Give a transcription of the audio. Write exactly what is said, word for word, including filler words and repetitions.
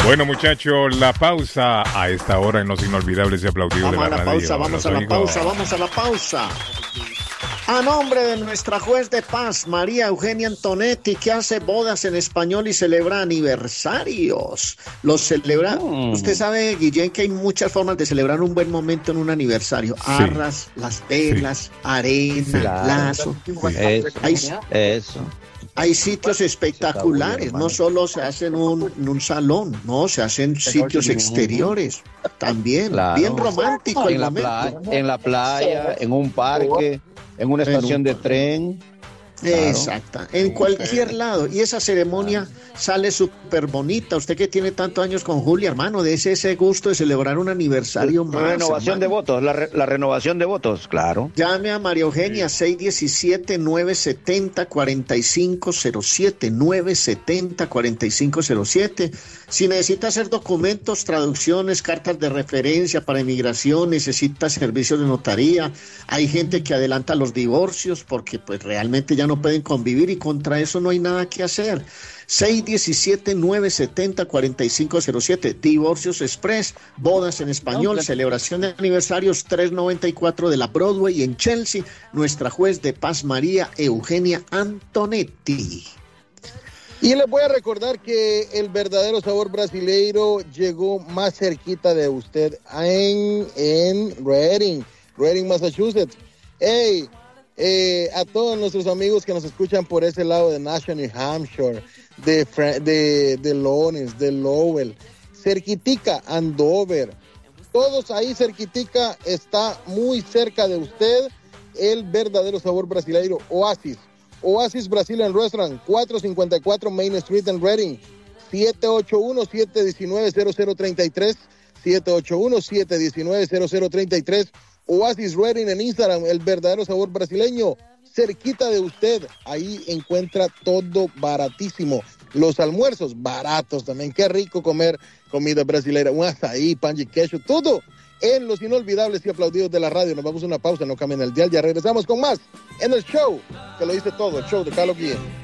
Bueno, muchachos, la pausa a esta hora en los inolvidables y aplaudidos de la, la radio. Pausa, vamos a la pausa, vamos a la pausa. A nombre de nuestra juez de paz, María Eugenia Antonetti, que hace bodas en español y celebra aniversarios. Los celebra, mm. usted sabe, Guillén, que hay muchas formas de celebrar un buen momento en un aniversario. Sí. Arras, las velas, sí. arena, claro. lazo. Sí. Eso. Hay, eso. Hay sitios espectaculares, no solo se hacen un, en un salón, no, se hacen sitios exteriores también, claro. bien romántico en el la momento. Playa, en la playa, en un parque, en una estación de tren. Claro. Exacta, en cualquier lado. Y esa ceremonia sale súper bonita. Usted que tiene tantos años con Julia, hermano, de ese, ese gusto de celebrar un aniversario la más. Renovación hermano. de votos, la, re, la renovación de votos, claro. Llame a María Eugenia, seis uno siete, nueve siete cero, cuatro cinco cero siete, nueve siete cero, cuatro cinco cero siete. Si necesita hacer documentos, traducciones, cartas de referencia para inmigración, necesita servicios de notaría. Hay gente que adelanta los divorcios porque pues realmente ya no pueden convivir y contra eso no hay nada que hacer. seis uno siete, nueve siete cero, cuatro cinco cero siete. Divorcios Express, bodas en español, no, celebración de aniversarios trescientos noventa y cuatro de la Broadway en Chelsea. Nuestra juez de paz, María Eugenia Antonetti. Y les voy a recordar que el verdadero sabor brasileiro llegó más cerquita de usted en, en Reading, Reading, Massachusetts. Hey, eh, a todos nuestros amigos que nos escuchan por ese lado de Nashua, New Hampshire, de, de, de Lawrence, de Lowell, cerquitica, Andover, todos ahí cerquitica, está muy cerca de usted el verdadero sabor brasileiro, Oasis. Oasis Brazilian Restaurant, cuatrocientos cincuenta y cuatro Main Street en Reading, siete ocho uno, siete uno nueve, cero cero tres tres, siete ocho uno, siete uno nueve, cero cero tres tres. Oasis Reading en Instagram, el verdadero sabor brasileño, cerquita de usted, ahí encuentra todo baratísimo. Los almuerzos baratos también, qué rico comer comida brasileña, un azaí, pan de queso, todo en los inolvidables y aplaudidos de la radio. Nos vamos a una pausa, no cambien el dial, ya regresamos con más en el show que lo dice todo, el show de Carlos Guillén.